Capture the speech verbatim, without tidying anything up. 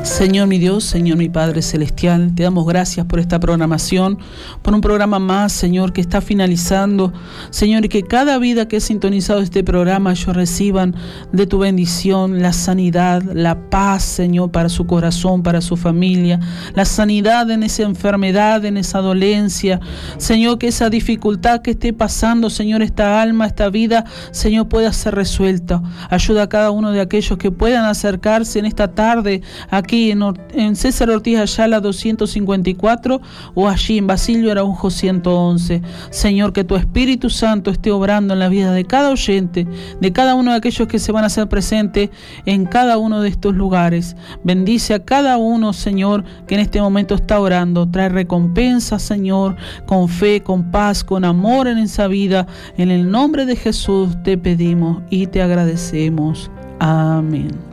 Señor mi Dios, Señor mi Padre Celestial, te damos gracias por esta programación, por un programa más, Señor, que está finalizando. Señor, y que cada vida que ha sintonizado este programa, ellos reciban de tu bendición la sanidad, la paz, Señor, para su corazón, para su familia, la sanidad en esa enfermedad, en esa dolencia. Señor, que esa dificultad que esté pasando, Señor, esta alma, esta vida, Señor, pueda ser resuelta. Ayuda a cada uno de aquellos que puedan acercarse en esta tarde aquí en, en César Ortiz Ayala doscientos cincuenta y cuatro o allí en Basilio Araujo ciento once. Señor, que tu Espíritu Santo esté obrando en la vida de cada oyente, de cada uno de aquellos que se van a hacer presentes en cada uno de estos lugares. Bendice a cada uno, Señor, que en este momento está orando. Trae recompensa, Señor, con fe, con paz, con amor en esa vida. En el nombre de Jesús te pedimos y te agradecemos. Amén.